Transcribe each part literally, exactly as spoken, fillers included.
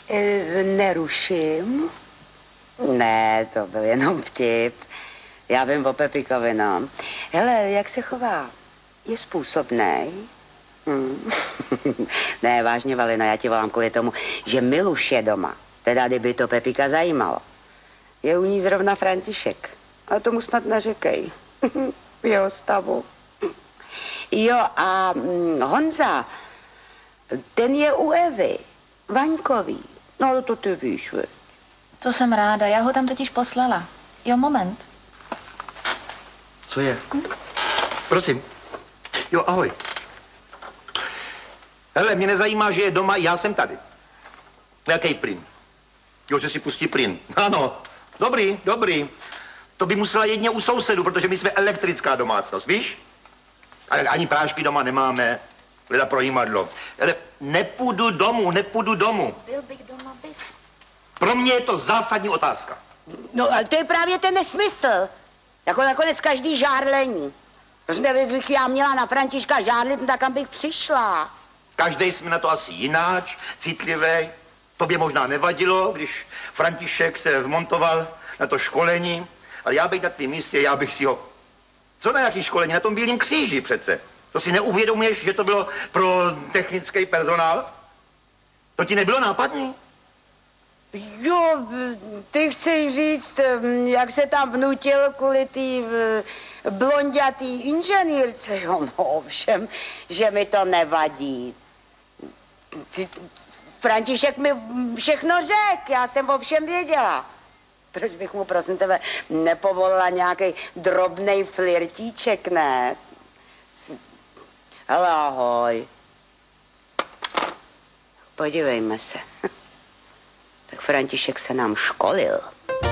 E, neruším. Ne, to byl jenom vtip. Já vím o Pepikovi, no. Hele, jak se chová? Je způsobnej? Hmm. Ne, vážně, Valino, já ti volám kvůli tomu, že Miluš je doma. Teda, kdyby to Pepika zajímalo. Je u ní zrovna František. A tomu snad neřekej. V jeho stavu. Jo, a hm, Honza, ten je u Evy. Vaňkový. No, to ty víš, vy. To jsem ráda, já ho tam totiž poslala. Jo, moment. Co je? Prosím. Jo, ahoj. Hele, mě nezajímá, že je doma, já jsem tady. Jaký plyn? Jo, že si pustí plyn. Ano, dobrý, dobrý. To by musela jedně u sousedů, protože my jsme elektrická domácnost, víš? Ale ani prášky doma nemáme. Leda projímadlo. Ale nepůjdu domů, nepůjdu domů. Byl bych doma, bych. Pro mě je to zásadní otázka. No, ale to je právě ten nesmysl. Jako nakonec každý žárlení. Protože kdybych já měla na Františka žárlit, no tak kam bych přišla. Každý jsme na to asi jináč, citlivý. Tobě možná nevadilo, když František se vmontoval na to školení, ale já bych na tvém místě, já bych si ho... Co na jaký školení? Na tom Bílém kříži přece. To si neuvědomuješ, že to bylo pro technický personál? To ti nebylo nápadný? Jo, ty chceš říct, jak se tam vnutil kvůli tý blondětý inženýrce. Jo, no ovšem, že mi to nevadí. František mi všechno řekl, já jsem o všem věděla. Proč bych mu, prosím tebe, nepovolila nějaký drobnej flirtíček, ne? Hele, ahoj. Podívejme se. Tak František se nám školil.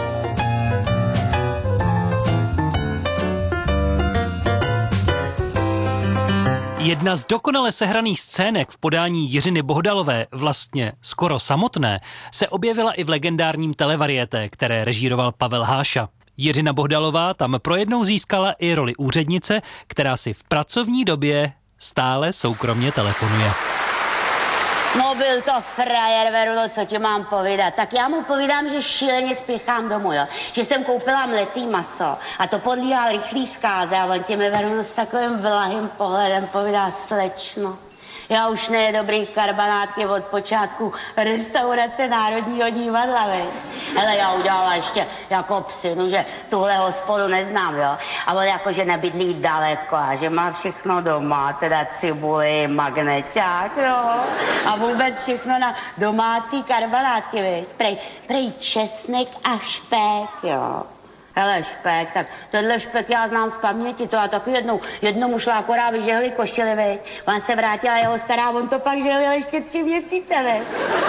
Jedna z dokonale sehraných scének v podání Jiřiny Bohdalové, vlastně skoro samotné, se objevila i v legendárním televariété, které režíroval Pavel Háša. Jiřina Bohdalová tam pro jednou získala i roli úřednice, která si v pracovní době stále soukromně telefonuje. No byl to frajer, Verulo, co ti mám povídat. Tak já mu povídám, že šíleně spěchám domů, jo. Že jsem koupila mletý maso a to podlíhá rychlý zkáze a on tě mi, Verulo, s takovým vlahým pohledem povídá: slečno, já už ne dobrý karbanátky od počátku restaurace Národního divadla, vej. Hele, já udělala ještě jako psinu, že tuhle hospodu neznám, jo. A on jako, že nebydlí daleko a že má všechno doma, teda cibuli, magneťák, jo. A vůbec všechno na domácí karbanátky, vej. Prej, prej česnek a špek, jo. Hele, špek, tak tenhle špek já znám z paměti, to já taky jednou, jednomu šla akorát vyžehli koštěli, veď. On se vrátila jeho stará, on to pak žehlil ještě tři měsíce, veď.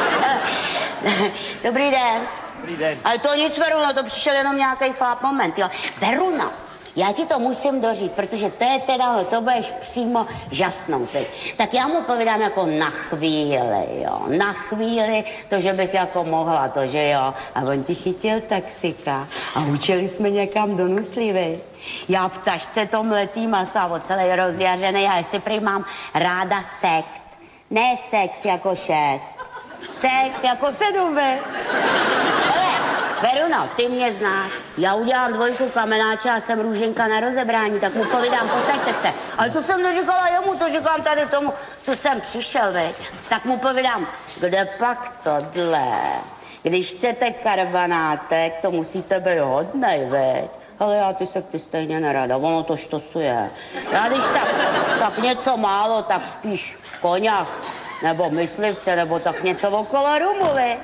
Dobrý den. Dobrý den. Ale to nic, Veruna, to přišel jenom nějaký chlap, moment, jo. Veruna, já ti to musím doříct, protože to je teda, to budeš přímo žasnout, teď. Tak já mu povídám jako na chvíli, jo, na chvíli, to, že bych jako mohla, to, že jo. A on ti chytil taxika a učili jsme někam do Nuslí, viď. Já v tašce to mletý masa, o celý rozjařený, a jestli prý mám ráda sekt. Ne sex jako šest, sekt jako sedm, viď. Veruno, ty mě znáš. Já udělám dvojku kamenáče a jsem růženka na rozebrání, tak mu povídám, posaďte se. Ale to jsem neříkala jemu, to říkám tady tomu, co jsem přišel, veď. Tak mu povídám, kde pak tohle? Když chcete karbanátek, to musíte být hodnej, veď. Ale já ty se ty stejně nerada, ono to štosuje. Já když tak, tak něco málo, tak spíš koňach, nebo myslivce, nebo tak něco okolo rumu, veď.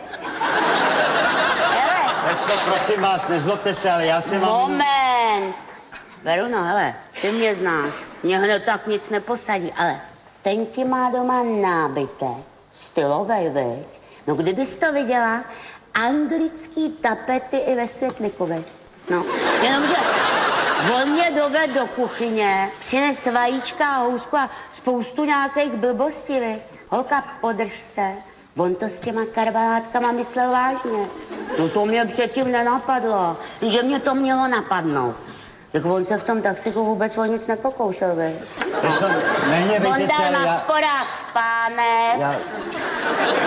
Večno, prosím vás, nezlobte se, ale já jsem vám... Moment! Veruno, hele, ty mě znáš. Mě hned tak nic neposadí, ale ten ti má doma nábytek. Stylovej, veď. No kdybys to viděla, anglický tapety i ve světliku, veď. No, jenomže on mě doved do kuchyně, přines vajíčka a housku a spoustu nějakých blbostí, veď. Holka, podrž se. On to s těma karbanátkama myslel vážně. No to mě předtím nenapadlo, že mě to mělo napadnout. Tak on se v tom taxiku vůbec o nic nepokoušel, vej. Večno, nehněvejte se, ale já... On dal na sporách spánek. Já...